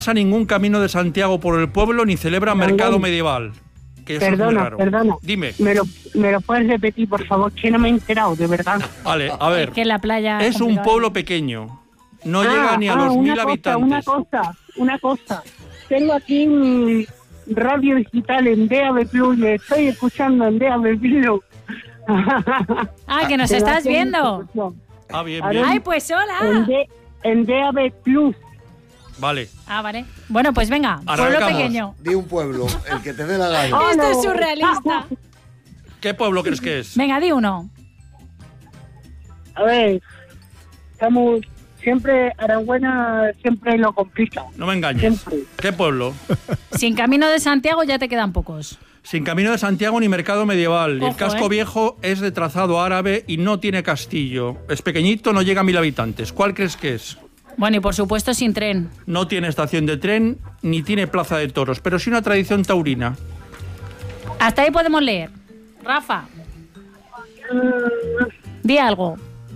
pasa ningún camino de Santiago por el pueblo ni celebra mercado medieval. Que eso es muy raro. Perdona. Dime. ¿Me lo puedes repetir, por favor? Que no me he enterado, de verdad. Vale, a ver. Es que la playa es un pueblo pequeño. No llega ni a los 1000 habitantes. Una cosa. Tengo aquí mi radio digital en DAB+, le estoy escuchando en DAB+. Que nos estás viendo. Bien. Ay, pues hola. En DAB+. Vale. Vale. Bueno, pues venga, pueblo pequeño. Di un pueblo, el que te dé la gana. Esto es surrealista. ¿Qué pueblo crees que es? Venga, di uno. A ver, estamos... Siempre, Aranjuena siempre lo complica. No me engañes. Siempre. ¿Qué pueblo? Sin Camino de Santiago ya te quedan pocos. Sin Camino de Santiago ni mercado medieval. Ojo, el casco viejo es de trazado árabe y no tiene castillo. Es pequeñito, no llega a 1000 habitantes. ¿Cuál crees que es? Bueno, y por supuesto sin tren. No tiene estación de tren ni tiene plaza de toros, pero sí una tradición taurina. Hasta ahí podemos leer. Rafa. Di algo.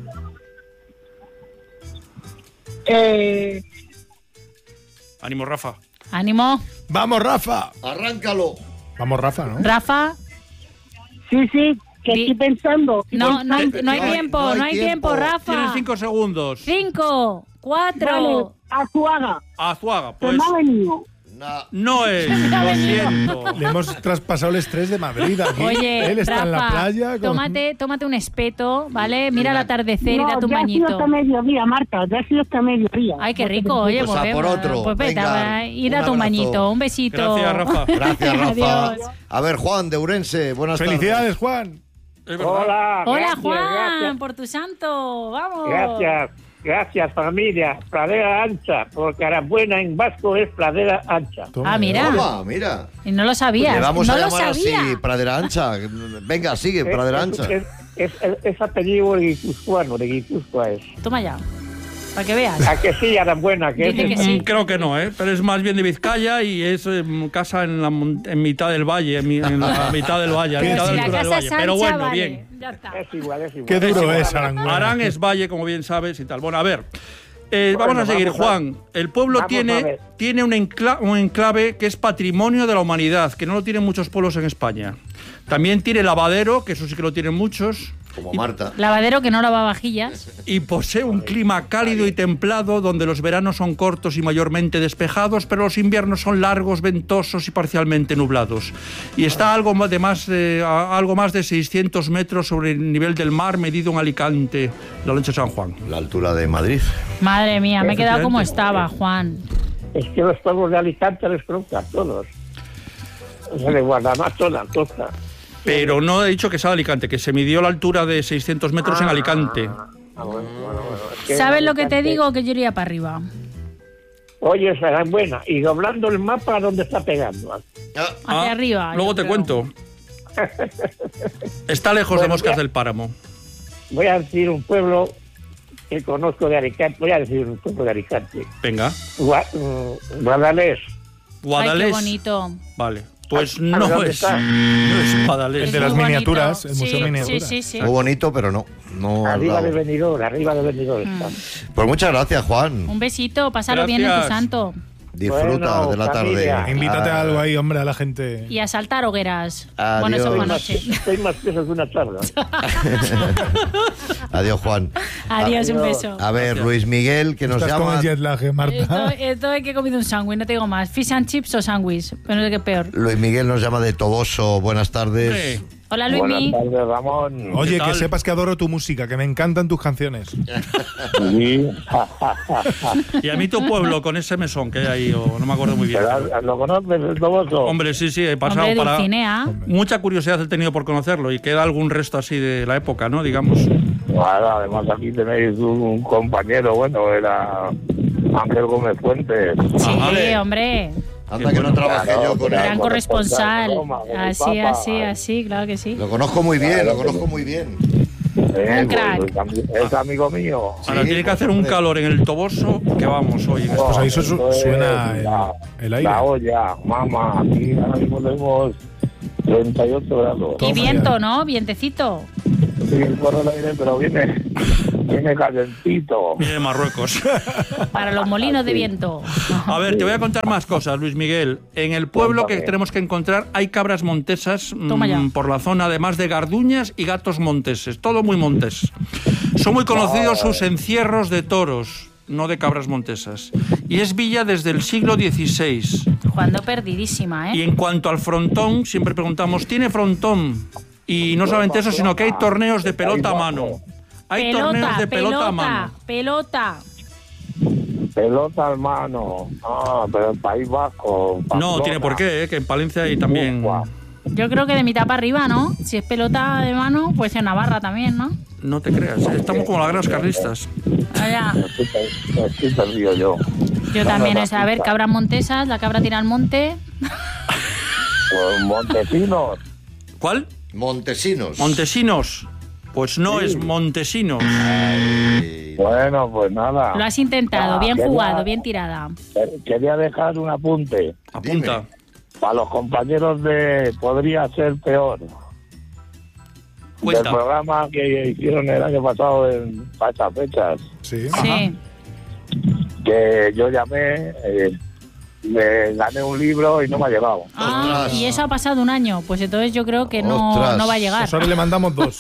Ánimo, Rafa. Ánimo. ¡Vamos, Rafa! ¡Arráncalo! Vamos, Rafa, ¿no? Rafa. Sí, que estoy pensando. No hay tiempo, Rafa. Tienes 5 segundos. 5, 4. Vale, Azuaga, pues... me ha venido. No es, lo siento. Le hemos traspasado el estrés de Madrid aquí. Oye, él está Rafa, en la playa. tómate un espeto, ¿vale? Mira el atardecer y date un bañito. Ya ha sido hasta mediodía, Marta, ya ha sido hasta mediodía. Ay, qué rico, oye, pues por otro. Pues vete, y date un bañito, un besito. Gracias, Rafa. Gracias, Rafa. Adiós. A ver, Juan, de Ourense, buenas tardes. ¡Felicidades, Juan! Hola, gracias, Juan, gracias. por tu santo, vamos. Gracias familia, pradera ancha, porque Aranjuena en vasco es pradera ancha. Mira. Toma, mira. Y no lo sabías. Le vamos no a lo llamar sabía. así, pradera ancha. Venga, sigue, pradera ancha. Es apellido guipuzcoano, de Guipúzcoa es. Toma ya, para que veas. ¿A que sí, Aranjuena? Que Dice que sí. Creo que no, pero es más bien de Vizcaya y es casa en mitad del valle, en la mitad del valle, a Pero mitad si de la altura del casa valle. es Pero ancha, bueno, vale, bien. Ya está. Es igual. Qué duro es Aranjuena. Arán es valle, como bien sabes y tal. Bueno, a ver. Bueno, vamos a seguir, vamos a- Juan. El pueblo vamos a ver. tiene un enclave que es patrimonio de la humanidad, que no lo tienen muchos pueblos en España. También tiene lavadero, que eso sí que lo tienen muchos. Como Marta. Lavadero que no lava vajillas. Y posee un clima cálido y templado, donde los veranos son cortos y mayormente despejados, pero los inviernos son largos, ventosos y parcialmente nublados. Y está a algo más de 600 metros sobre el nivel del mar, medido en Alicante, la Loncha de San Juan. La altura de Madrid. Madre mía, me he quedado como estaba, Juan. Es que los pueblos de Alicante les provoca a todos. O sea, de Guardamar toda la costa. Pero no he dicho que sea de Alicante, que se midió la altura de 600 metros en Alicante. Bueno. Es que ¿Sabes en lo que te Alicante- digo? Que yo iría para arriba. Oye, será buena. Y doblando el mapa, ¿dónde está pegando? Hacia arriba. Luego yo te creo. cuento. Está lejos de Moscas del Páramo. Voy a decir un pueblo que conozco de Alicante. Voy a decir un pueblo de Alicante. Venga. Guadalés. Guadalés. Ay, qué bonito. Vale. Pues ¿Dónde no está? es Guadalés. El de Es las muy miniaturas, bonito. el museo Sí, miniaturas. Sí. Muy bonito, pero no. Arriba al de lado. Benidorm está. Pues muchas gracias, Juan. Un besito, pásalo bien en tu Gracias. santo. Disfruta Bueno, de la familia. tarde. Invítate a algo ahí, hombre, a la gente. Y a saltar hogueras. Adiós. Bueno, eso fue Estoy anoche. Estoy más peso que una charla. Adiós, Juan. Adiós, un beso. A ver, Luis Miguel, que nos Estás con llama. el jet lag, Marta. Esto es que he comido un sándwich, no te digo más. Fish and chips o sándwich, pero no sé qué peor. Luis Miguel nos llama de Toboso. Buenas tardes. Hola, Buenas Luismi. tardes, Ramón. Oye, ¿Qué que tal? sepas que adoro tu música, que me encantan tus canciones. Sí. Y a mí tu pueblo con ese mesón que hay ahí, o no me acuerdo muy bien. Pero, ¿lo conoces, el Toboso? Hombre, sí, he pasado Hombre, para... Dulcinea. Mucha curiosidad he tenido por conocerlo y queda algún resto así de la época, ¿no? Digamos. Bueno, además aquí tenéis un compañero, bueno, era Ángel Gómez Fuentes. Sí, vale. hombre. Anda que no trabajé yo con Gran él. corresponsal. corresponsal. Así, claro que sí. Lo conozco muy bien, lo conozco muy bien. Un crack. Es amigo mío. Ahora Sí, tiene que hacer un hombre. calor en el Toboso que vamos hoy. Pues ahí suena la- el aire. La olla, mamá, aquí ahora mismo tenemos 38 grados. Y Toma viento, ya. ¿no? Vientecito. Sí, corre el aire, pero viene Viene calentito. Viene de Marruecos. Para los molinos de viento. A ver, te voy a contar más cosas, Luis Miguel. En el pueblo que Cuéntame. tenemos que encontrar hay cabras montesas Toma ya. por la zona, además de garduñas y gatos monteses. Todo muy montés. Son muy conocidos sus encierros de toros, no de cabras montesas. Y es villa desde el siglo XVI. Jugando perdidísima, Y ¿eh? en cuanto al frontón, siempre preguntamos, ¿tiene frontón? Y no solamente eso, sino que hay torneos de pelota a mano. Hay torneos de pelota a mano. pelota. Pelota al mano. Ah, pero el País Vasco. No, Pamplona. tiene por qué, que en Palencia hay también... Ufa. Yo creo que de mitad para arriba, ¿no? Si es pelota de mano, pues en Navarra también, ¿no? No te creas, estamos como las grandes carlistas. Ah, ya. Estoy perdido yo. Yo también, o sea, a ver, cabras montesas, la cabra tira al monte. Pues Montesinos. ¿Cuál? Montesinos. Montesinos. Pues no es Montesinos. Bueno, pues nada. Lo has intentado, bien quería- jugado, bien tirada. Quería dejar un apunte. Apunta. Para los compañeros de Podría Ser Peor. Cuenta. Del programa que hicieron el año pasado para estas fechas. Sí. Sí. Que yo llamé, me gané un libro y no me ha llegado. Ah, Ostras. y eso ha pasado un año. Pues entonces yo creo que no, Ostras. no va a llegar. Pues ahora le mandamos 2.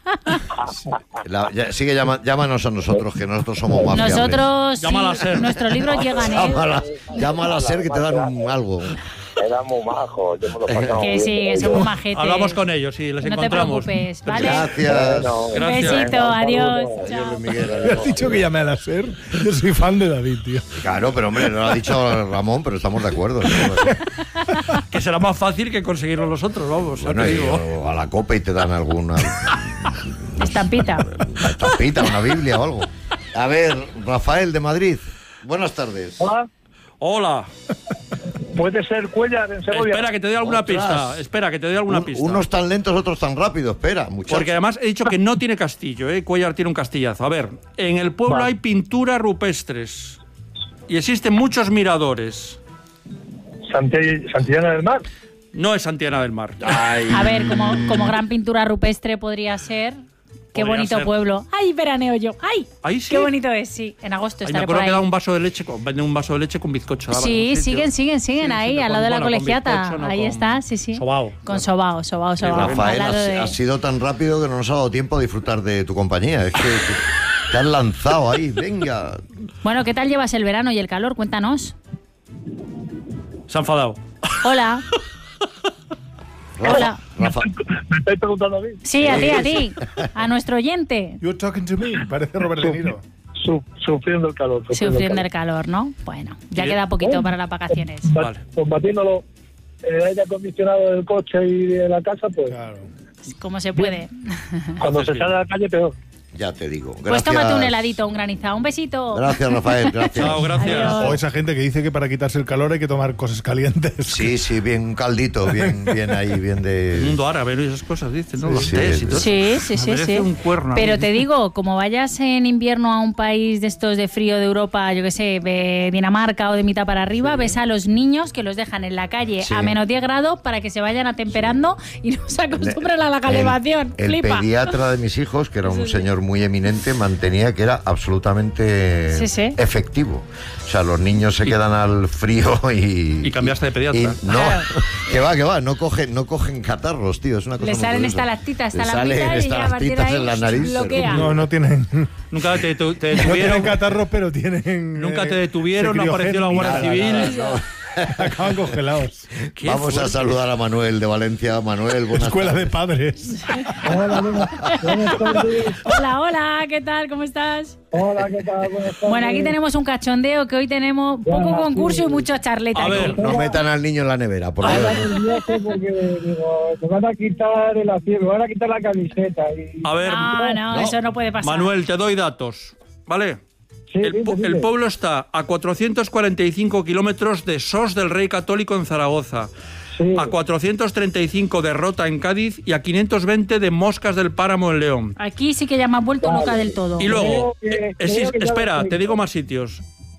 Llámanos a nosotros, que nosotros somos más fiables. Nosotros, Llámala a sí, Ser. nuestros libros llegan, ¿eh? Llámala a Ser que te dan algo. Era muy majo, yo me lo pasaba Que muy sí, bien. que somos majetes. Hablamos con ellos y les No te encontramos. preocupes, ¿vale? Gracias. Bueno, Un Gracias. besito, adiós. Adiós, Chao. Luis Miguel, Me adiós. has dicho que llame a la SER. Yo soy fan de David, tío. Claro, pero hombre, no lo ha dicho Ramón, pero estamos de acuerdo. ¿No? Que será más fácil que conseguirlo nosotros, vamos. ya Bueno, te y, digo. o a la copa y te dan alguna Estampita. estampita, una Biblia o algo. A ver, Rafael de Madrid. Buenas tardes. Hola, Hola. puede ser Cuellar en Segovia. Espera, que te doy alguna Ostras. pista. Espera, que te doy alguna pista. Unos tan lentos, otros tan rápidos. Espera, muchachos. Porque además he dicho que no tiene castillo, ¿eh? Cuellar tiene un castillazo. A ver, en el pueblo hay pinturas rupestres y existen muchos miradores. Santillana del Mar. No es Santillana del Mar. A ver, como gran pintura rupestre podría ser. Qué Podría bonito ser. pueblo. ¡Ay, veraneo yo! ¡Ay! Ahí sí. Qué bonito es, sí. En agosto Ay, me estaré por acuerdo ahí. que da un vaso de leche, venden un vaso de leche con bizcocho. ahora en Sí, algún sitio. siguen ahí, al lado de la bueno, con colegiata. bizcocho, no Ahí con está, sí, sí. sobao. Con sobao. Rafael, al lado de- has sido tan rápido que no nos ha dado tiempo a disfrutar de tu compañía. Es que te has lanzado ahí. Venga. Bueno, ¿qué tal llevas el verano y el calor? Cuéntanos. Se ha enfadado. Hola. Hola. Rafa, ¿Me estáis preguntando a mí? Sí, a ti. A nuestro oyente. You're talking to me. Parece Robert De Niro. Sufriendo el calor. Sufriendo el calor, ¿no? Bueno, ya Sí. queda poquito para las vacaciones. Vale. Combatiéndolo en el aire acondicionado del coche y de la casa, pues Claro. Como se puede. cuando Haces se sale a la calle, peor. ya te digo. Gracias. Pues tómate un heladito, un granizado. Un besito. Gracias, Rafael. Gracias. Chao, gracias. Adiós. O esa gente que dice que para quitarse el calor hay que tomar cosas calientes. Sí, sí, bien un caldito, bien ahí, bien El de... mundo árabe, ¿no? Y esas cosas, dicen, ¿no? Sí, Los sí. tés y todo Sí, eso. sí, sí, Me merece sí. un cuerno. Pero te digo, como vayas en invierno a un país de estos de frío de Europa, yo qué sé, de Dinamarca o de mitad para arriba, ves a los niños que los dejan en la calle Sí. a menos 10 grados para que se vayan atemperando y no se acostumbren a la calefacción. El Flipa. pediatra de mis hijos, que era un señor muy eminente, mantenía que era absolutamente Sí, sí. efectivo. O sea, los niños se quedan al frío y... Y cambiaste de pediatra. y no, Claro. que va, no cogen catarros, tío. Es una cosa Le muy salen curiosa. estalactitas, Le estalagmitas salen y ya a partir de estalactitas ahí en la nariz. bloquea. No tienen, Nunca te no tienen detuvieron. catarros, pero tienen. Nunca te detuvieron, no apareció la Guardia Civil. Acaban congelados. Qué Vamos a fuerte. saludar a Manuel de Valencia. Manuel, buenas Escuela de tardes. padres. Hola, ¿qué tal? ¿Cómo estás? Hola, ¿qué tal? Buenas tardes. Bueno, aquí tenemos un cachondeo que hoy tenemos poco concurso y mucho charleta. A ver, aquí. No metan al niño en la nevera, por Ahora Dios. nervioso porque digo, me van a quitar el asiento, me van a quitar la camiseta. Y... A ver, No, eso no puede pasar. Manuel, te doy datos. ¿Vale? Sí, El, dime, dime. el pueblo está a 445 kilómetros de Sos del Rey Católico en Zaragoza, Sí. a 435 de Rota en Cádiz y a 520 de Moscas del Páramo en León. Aquí sí que ya me has vuelto loca del todo. Y luego, Creo que ya espera, lo te digo tengo. más sitios.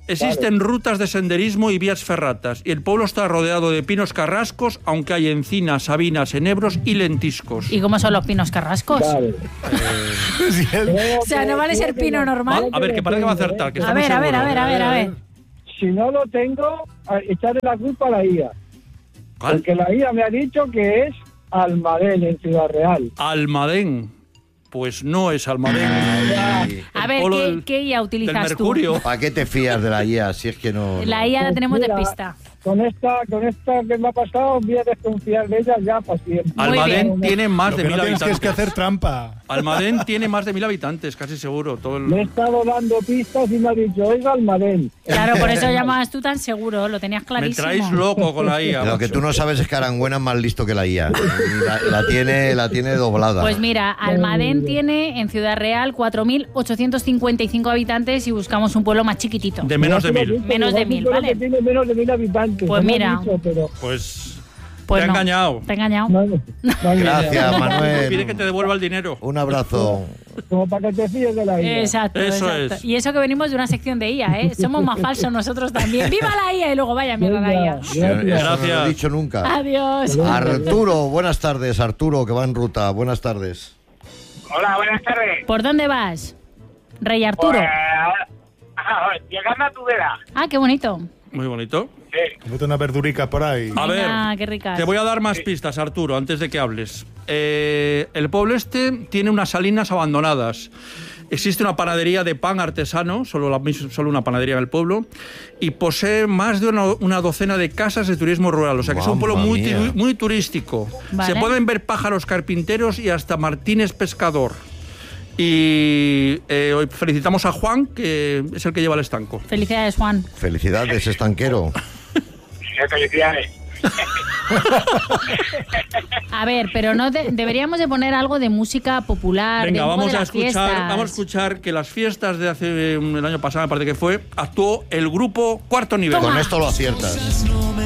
Existen rutas de senderismo y vías ferratas, y el pueblo está rodeado de pinos carrascos, aunque hay encinas, sabinas, enebros y lentiscos. ¿Y cómo son los pinos carrascos? Vale. Sí, él- O sea, no vale ser pino normal. A ver, que parece que va a acertar. Que está A muy ver, a ver, seguro. a ver, a ver. Si no lo tengo, echarle la culpa a la IA. ¿Cuál? Porque la IA me ha dicho que es Almadén, en Ciudad Real. Almadén. Pues no es Almadén. A El ver, polo ¿qué IA del utilizas tú? Mercurio. ¿Para qué te fías de la IA si es que no? La IA la tenemos de Mira, pista. Con esta que me ha pasado, voy a desconfiar de ella ya para siempre. Almadén bien. tiene más Lo de que 1000 no tienes habitantes. que hacer trampa. Almadén tiene más de 1000 habitantes, casi seguro. Todo Le he el... estado dando pistas y me ha dicho, oiga, Almadén. Claro, por eso llamabas tú tan seguro, lo tenías Me clarísimo. traéis loco con la IA. Lo que tú no sabes es que Arangüena es más listo que la IA. La tiene doblada. Pues mira, Almadén tiene en Ciudad Real 4.855 habitantes y buscamos un pueblo más chiquitito. De menos de 1000. Menos de 1000, ¿vale? Que tiene menos de 1000 habitantes. Pues me han mira. dicho, pero Pues Pues te ha no. engañado. Te ha engañado. no, Gracias, Pide Manuel. que te devuelva el dinero. Un abrazo. como para que te fíes de la IA. Exacto, Eso exacto. es. Y eso que venimos de una sección de IA, ¿eh? Somos más falsos nosotros también. ¡Viva la IA! Y luego vaya mierda la IA. Eso no lo he Gracias. dicho nunca. Adiós. Arturo, buenas tardes. Arturo, que va en ruta. Buenas tardes. Hola, buenas tardes. ¿Por dónde vas? Rey Arturo. Llegando a Tudela. Ah, qué bonito. Muy bonito. Mete una verdurica por ahí. A ver, Venga, qué ricas. te voy a dar más pistas, Arturo, antes de que hables. El pueblo este tiene unas salinas abandonadas. Existe una panadería de pan artesano, solo una panadería en el pueblo, y posee más de una docena de casas de turismo rural. O sea que es un pueblo Mamma muy, mía. muy turístico. Vale. Se pueden ver pájaros carpinteros y hasta Martínez pescador. Y hoy felicitamos a Juan, que es el que lleva el estanco. Felicidades, Juan. Felicidades, estanquero. Felicidades. A ver, pero no deberíamos de poner algo de música popular. Venga, de un poco vamos de a las escuchar, fiestas. vamos a escuchar que las fiestas de hace el año pasado, me parece que fue, actuó el grupo Cuarto Nivel. Toma. Con esto lo aciertas.